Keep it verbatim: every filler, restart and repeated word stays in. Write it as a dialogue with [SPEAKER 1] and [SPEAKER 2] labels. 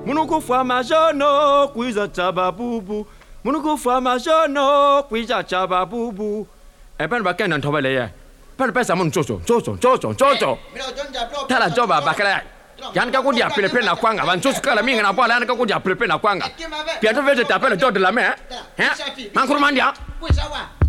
[SPEAKER 1] Munuku fama jono kuiza chaba bubu. Munuku fama jono kuiza chaba bubu. Eh ben ba ken nan thoba le ye. Pan pa sa mun chocho chocho chocho chocho. Tala joba ba kala. Yan ka ko dia pepe na kwanga ban chocho kala minga na bola yan ka ko dia pepe na kwanga. Pia to vete tapela jod de la main. Hein? Man ko mandia.